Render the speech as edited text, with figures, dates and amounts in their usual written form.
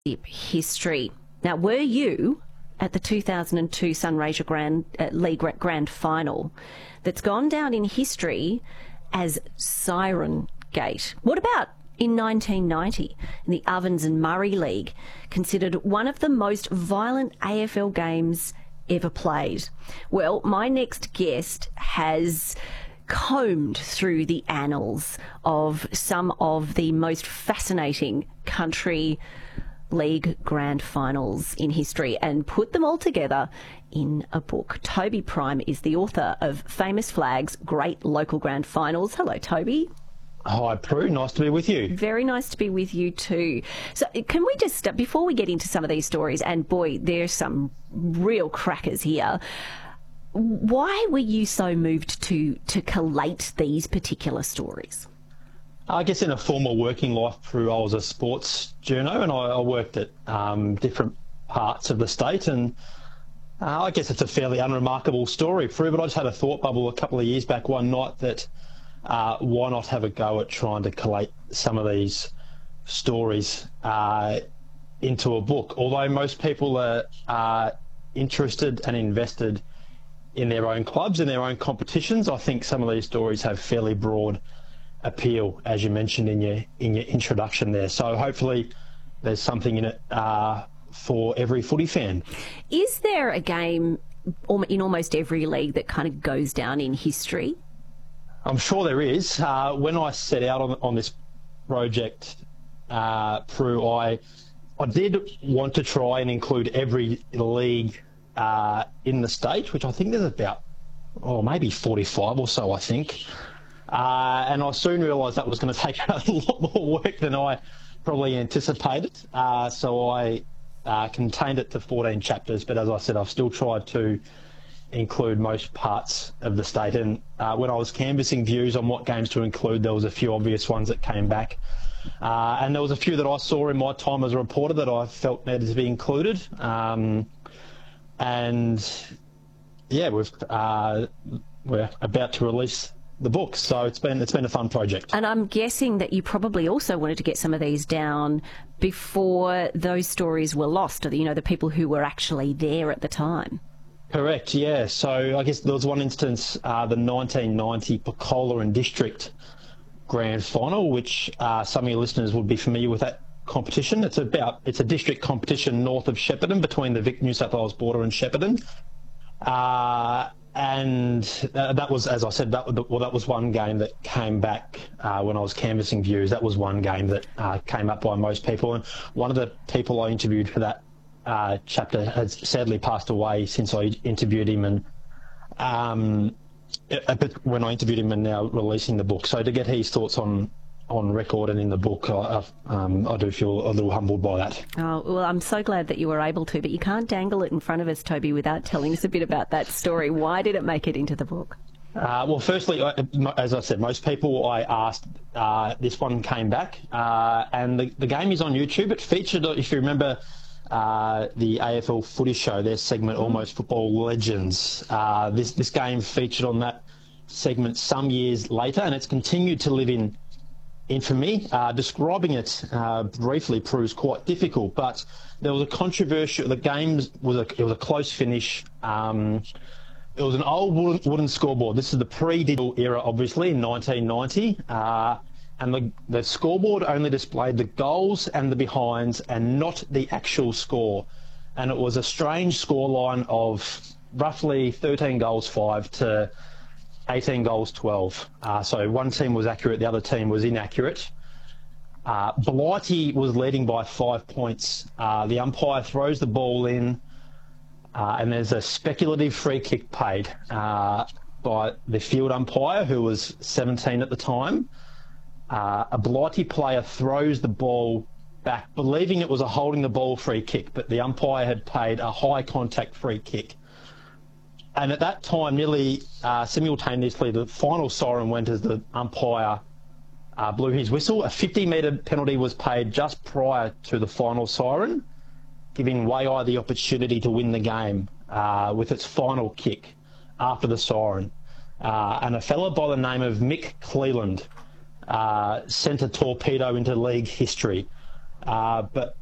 history. Now, were you at the 2002 Sunraysia League Grand Final that's gone down in history as Siren Gate? What about in 1990 in the Ovens and Murray League, considered one of the most violent AFL games ever played? Well, my next guest has combed through the annals of some of the most fascinating country league grand finals in history and put them all together in a book. Toby Prime is the author of Famous Flags, Great Local Grand Finals. Hello, Toby. Hi, Prue. Nice to be with you. Very nice to be with you too. So can we just, before we get into some of these stories, and boy, there's some real crackers here, why were you so moved to collate these particular stories? I guess in a former working life, Prue, I was a sports journo and I worked at different parts of the state, and I guess it's a fairly unremarkable story, Prue, but I just had a thought bubble a couple of years back one night that why not have a go at trying to collate some of these stories into a book? Although most people are interested and invested in their own clubs and their own competitions, I think some of these stories have fairly broad appeal, as you mentioned in your introduction there. So hopefully there's something in it for every footy fan. Is there a game in almost every league that kind of goes down in history? I'm sure there is. When I set out on this project, Prue, I did want to try and include every league in the state, which I think there's about, maybe 45 or so, I think. And I soon realised that was going to take a lot more work than I probably anticipated. So I contained it to 14 chapters, but as I said, I've still tried to include most parts of the state. And when I was canvassing views on what games to include, there was a few obvious ones that came back. And there was a few that I saw in my time as a reporter that I felt needed to be included. And yeah, we're about to release the book, so it's been a fun project. And I'm guessing that you probably also wanted to get some of these down before those stories were lost, or the people who were actually there at the time. Correct, yeah. So I guess there was one instance, the 1990 Pecola and District Grand Final, which some of your listeners would be familiar with that competition. It's a district competition north of Shepparton, between the Vic New South Wales border and Shepparton. And that was, as I said, that was one game that came back when I was canvassing views. That was one game that came up by most people. And one of the people I interviewed for that chapter has sadly passed away since I interviewed him, and when I interviewed him and now releasing the book. So to get his thoughts on record and in the book, I do feel a little humbled by that. Oh, well, I'm so glad that you were able to, but you can't dangle it in front of us, Toby, without telling us a bit about that story. Why did it make it into the book? Well, firstly, as I said, most people I asked, this one came back, and the game is on YouTube. It featured, if you remember, the AFL Footy Show, their segment Almost Football Legends. This game featured on that segment some years later, and it's continued to live in infamy. Describing it briefly proves quite difficult, but there was a controversial. The game was a close finish. It was an old wooden scoreboard. This is the pre-digital era, obviously, in 1990. And the scoreboard only displayed the goals and the behinds and not the actual score. And it was a strange scoreline of roughly 13 goals 5 to 18 goals 12. So one team was accurate, the other team was inaccurate. Blighty was leading by 5 points. The umpire throws the ball in, and there's a speculative free kick paid by the field umpire, who was 17 at the time. A Blighty player throws the ball back, believing it was a holding the ball free kick, but the umpire had paid a high contact free kick. And at that time, nearly simultaneously, the final siren went as the umpire blew his whistle. A 50-metre penalty was paid just prior to the final siren, giving Waiai the opportunity to win the game with its final kick after the siren. And a fella by the name of Mick Cleland sent a torpedo into league history. But